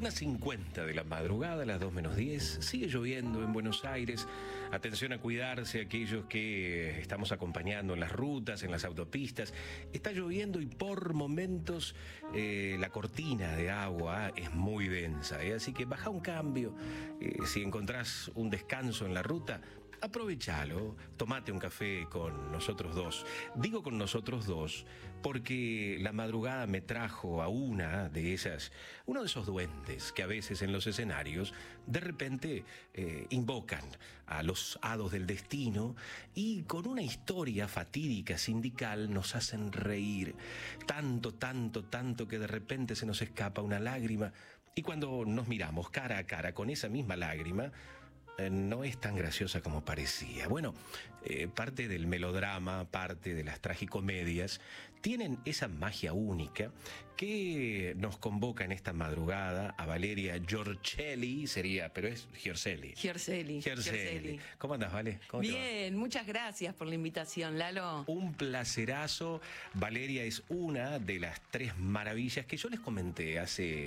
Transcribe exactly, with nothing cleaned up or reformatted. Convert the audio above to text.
una cincuenta de la madrugada, a las dos menos diez, sigue lloviendo en Buenos Aires. Atención a cuidarse aquellos que estamos acompañando en las rutas, en las autopistas. Está lloviendo y por momentos eh, la cortina de agua es muy densa, ¿eh? Así que baja un cambio. Eh, si encontrás un descanso en la ruta, aprovechalo, tomate un café con nosotros dos. Digo con nosotros dos porque la madrugada me trajo a una de esas, uno de esos duendes que a veces en los escenarios de repente eh, invocan a los hados del destino y con una historia fatídica sindical nos hacen reír. Tanto, tanto, tanto que de repente se nos escapa una lágrima y cuando nos miramos cara a cara con esa misma lágrima, Eh, no es tan graciosa como parecía. Bueno, eh, parte del melodrama, parte de las tragicomedias, tienen esa magia única que nos convoca en esta madrugada a Valeria Giorcelli, sería, pero es Giorcelli. Giorcelli. Giorcelli. ¿Cómo andas, Vale? ¿Cómo Bien, muchas gracias por la invitación, Lalo. Un placerazo. Valeria es una de las tres maravillas que yo les comenté hace